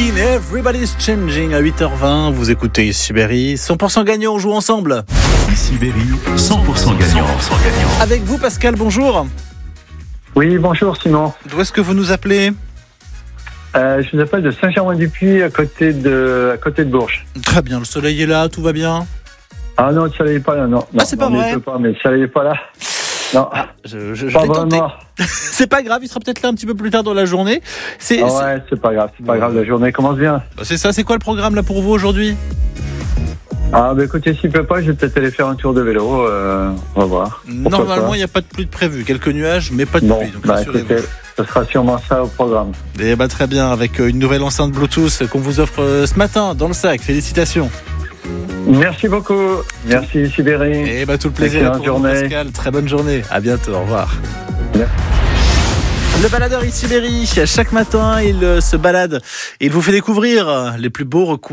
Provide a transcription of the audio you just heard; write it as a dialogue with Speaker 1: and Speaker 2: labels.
Speaker 1: Kin, Everybody's Changing à 8h20. Vous écoutez Sibérie. 100% gagnant, on joue ensemble.
Speaker 2: Sibérie, 100% gagnant.
Speaker 1: Avec vous, Pascal, bonjour.
Speaker 3: Oui, bonjour Simon.
Speaker 1: D'où est-ce que vous nous appelez ?
Speaker 3: Je vous appelle de Saint-Germain-du-Puy, à côté de Bourges.
Speaker 1: Très bien, le soleil est là, tout va bien ?
Speaker 3: Ah non, le soleil n'est pas là, non.
Speaker 1: Ah, c'est pas vrai.
Speaker 3: Mais le soleil n'est pas là. Non,
Speaker 1: Je
Speaker 3: pas
Speaker 1: l'ai tenté.
Speaker 3: vraiment.
Speaker 1: C'est pas grave, il sera peut-être là un petit peu plus tard dans la journée.
Speaker 3: Ouais, c'est pas grave, la journée commence bien.
Speaker 1: C'est ça, c'est quoi le programme là pour vous aujourd'hui ?
Speaker 3: Ah, bah écoutez, s'il peut pas, je vais peut-être aller faire un tour de vélo, on va voir.
Speaker 1: Normalement, il n'y a pas de pluie de prévu. Quelques nuages, mais pas de pluie, donc rassurez-vous.
Speaker 3: Écoutez, ce sera sûrement ça au programme.
Speaker 1: Et très bien, avec une nouvelle enceinte Bluetooth qu'on vous offre ce matin dans le sac. Félicitations.
Speaker 3: Merci beaucoup. Merci Sibérie.
Speaker 1: Et tout le plaisir
Speaker 3: Excellente
Speaker 1: pour vous,
Speaker 3: journée.
Speaker 1: Pascal. Très bonne journée. À bientôt. Au revoir.
Speaker 3: Merci.
Speaker 1: Le baladeur Sibérie, chaque matin, il se balade et il vous fait découvrir les plus beaux recoins